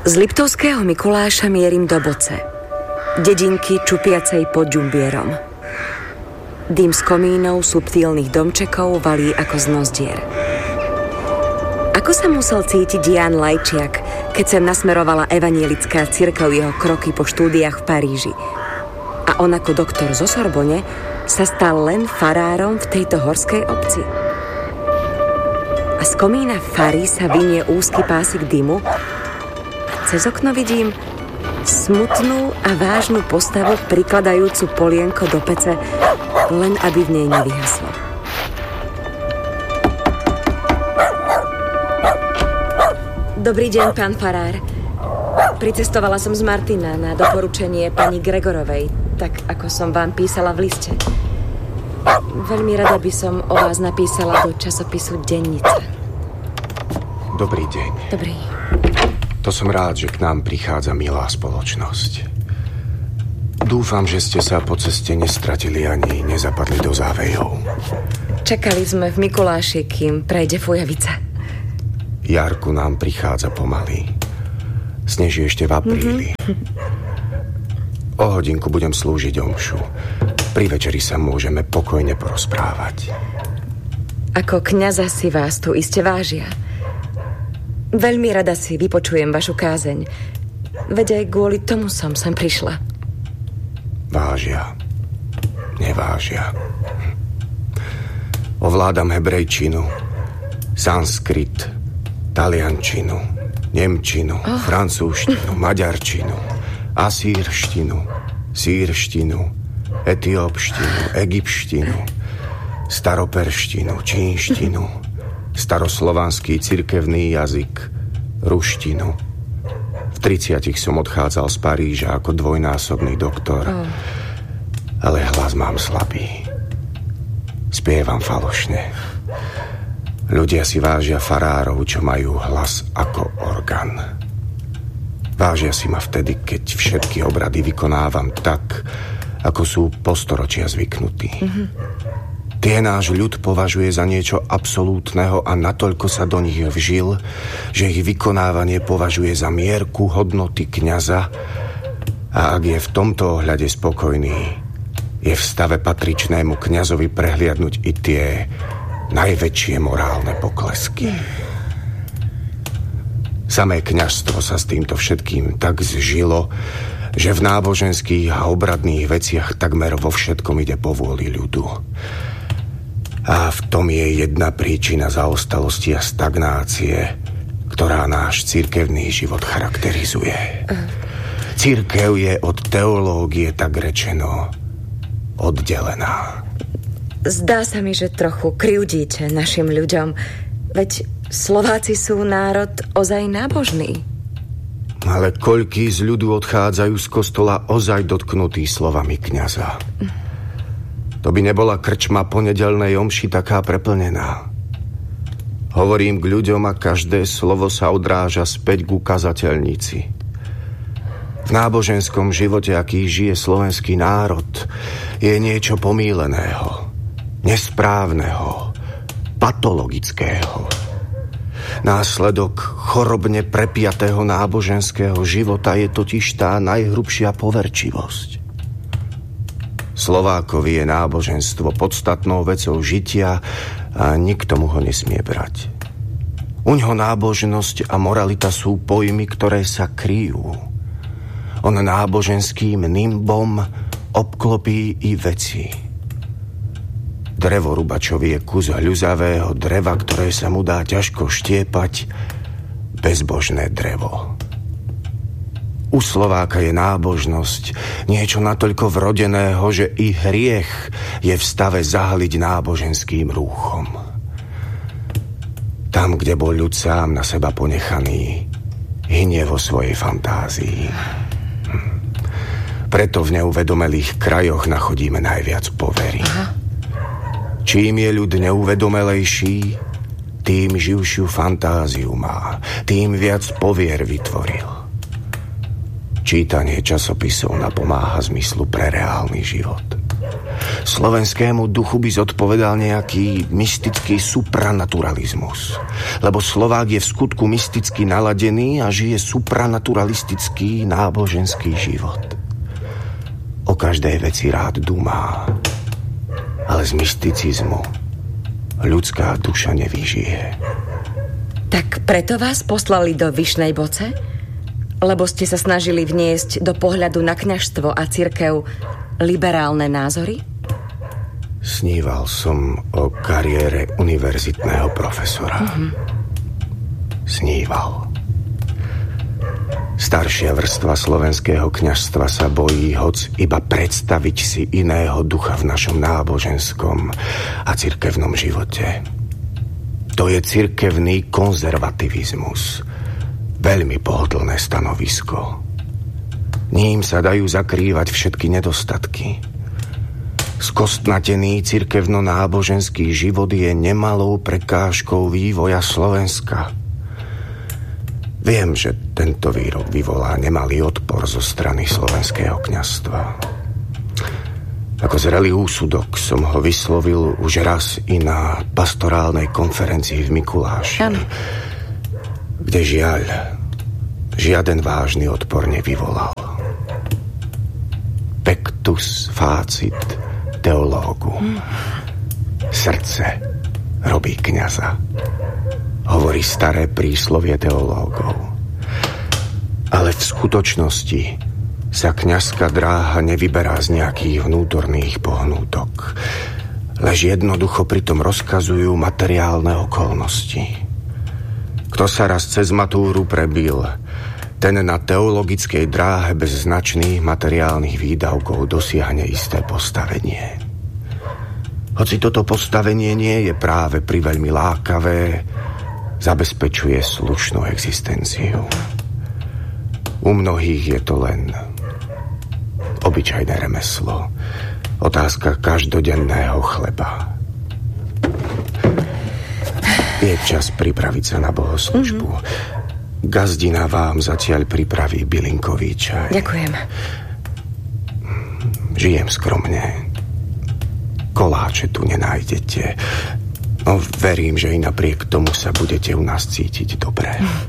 Z Liptovského Mikuláša mierim do Boce, dedinky čupiacej pod Džumbierom. Dým z komínov subtílnych domčekov valí ako z nozdier. Ako sa musel cítiť Ján Lajčiak, keď sem nasmerovala evanielická cirkev jeho kroky po štúdiách v Paríži. A on ako doktor zo Sorbonne sa stal len farárom v tejto horskej obci. A z komína fary sa vynie úzky pásik dymu a cez okno vidím smutnú a vážnu postavu prikladajúcu polienko do pece, len aby v nej nevyhaslo. Dobrý deň, pán farár. Pricestovala som z Martina na doporučenie pani Gregorovej, tak ako som vám písala v liste. Veľmi rada by som o vás napísala do časopisu Dennica. Dobrý deň. Dobrý. To som rád, že k nám prichádza milá spoločnosť. Dúfam, že ste sa po ceste nestratili ani nezapadli do závejov. Čakali sme v Mikuláši, kým prejde fujavica. Jarku nám prichádza pomaly. Sneží ešte v apríli. O hodinku budem slúžiť omšu. Pri večeri sa môžeme pokojne porozprávať. Ako kňaza si vás tu iste vážia. Veľmi rada si vypočujem vašu kázeň. Veď aj kvôli tomu som sem prišla. Vážia. Nevážia. Ovládam hebrejčinu, sanskrit, taliančinu, nemčinu, francúzštinu, maďarčinu, asýrštinu, sýrštinu, etiópštinu, egyptštinu, staroperštinu, čínštinu, staroslovanský cirkevný jazyk, ruštinu. V 30 som odchádzal z Paríža ako dvojnásobný doktor, ale hlas mám slabý. Spievam falošne. Ľudia si vážia farárov, čo majú hlas ako orgán. Vážia si ma vtedy, keď všetky obrady vykonávam tak, ako sú po storočia zvyknutí. Tie náš ľud považuje za niečo absolútneho a natoľko sa do nich vžil, že ich vykonávanie považuje za mierku hodnoty kňaza a ak je v tomto ohľade spokojný, je v stave patričnému kňazovi prehliadnúť i tie najväčšie morálne poklesky. Samé kňazstvo sa s týmto všetkým tak zžilo, že v náboženských a obradných veciach takmer vo všetkom ide po vôli ľudu. A v tom je jedna príčina zaostalosti a stagnácie, ktorá náš cirkevný život charakterizuje. Cirkev je od teológie tak rečeno oddelená. Zdá sa mi, že trochu krivdíte našim ľuďom, veď Slováci sú národ ozaj nábožný. Ale koľkí z ľudu odchádzajú z kostola ozaj dotknutí slovami kňaza. To by nebola krčma po nedeľnej omši taká preplnená. Hovorím k ľuďom a každé slovo sa odráža späť k ukazateľnici. V náboženskom živote, aký žije slovenský národ, je niečo pomýleného, nesprávneho, patologického. Následok chorobne prepiatého náboženského života je totiž tá najhrubšia poverčivosť. Slovákovi je náboženstvo podstatnou vecou žitia a nikto mu ho nesmie brať. Uňho nábožnosť a moralita sú pojmy, ktoré sa kryjú. On náboženským nimbom obklopí i veci. Drevorubačovi je kus hľuzavého dreva, ktoré sa mu dá ťažko štiepať, bezbožné drevo. U Slováka je nábožnosť niečo natoľko vrodeného, že i hriech je v stave zahaliť náboženským rúchom. Tam, kde bol ľud sám na seba ponechaný, hynie vo svojej fantázii. Preto v neuvedomelých krajoch nachodíme najviac povery. Čím je ľud neuvedomelejší, tým živšiu fantáziu má, tým viac povier vytvoril. Čítanie časopisov napomáha zmyslu pre reálny život. Slovenskému duchu by zodpovedal nejaký mystický supranaturalizmus. Lebo Slovák je v skutku mysticky naladený a žije supranaturalistický náboženský život. O každej veci rád dumá, ale z mysticizmu ľudská duša nevyžije. Tak preto vás poslali do Vyšnej Boce? Lebo ste sa snažili vniesť do pohľadu na kňazstvo a cirkev liberálne názory? Sníval som o kariére univerzitného profesora. Sníval. Staršia vrstva slovenského kňazstva sa bojí hoc iba predstaviť si iného ducha v našom náboženskom a cirkevnom živote. To je cirkevný konzervativizmus. Veľmi pohodlné stanovisko. Ním sa dajú zakrývať všetky nedostatky. Skostnatený cirkevno-náboženský život je nemalou prekážkou vývoja Slovenska. Viem, že tento výrok vyvolá nemalý odpor zo strany slovenského kňazstva. Ako zrelý úsudok som ho vyslovil už raz i na pastorálnej konferencii v Mikuláši. Áno. Kde žiaľ, žiaden vážny odpor nevyvolal. Pectus facit teológu. Srdce robí kňaza. Hovorí staré príslovie teológov. Ale v skutočnosti sa kňazská dráha nevyberá z nejakých vnútorných pohnútok. Lež jednoducho pritom rozkazujú materiálne okolnosti. Kto sa raz cez matúru prebil, ten na teologickej dráhe bez značných materiálnych výdavkov dosiahne isté postavenie. Hoci toto postavenie nie je práve priveľmi lákavé, zabezpečuje slušnú existenciu. U mnohých je to len obyčajné remeslo, otázka každodenného chleba. Je čas pripraviť sa na bohoslužbu. Gazdina vám zatiaľ pripraví bylinkový čaj. Ďakujem. Žijem skromne. Koláče tu nenájdete. No verím, že i napriek tomu sa budete u nás cítiť dobre.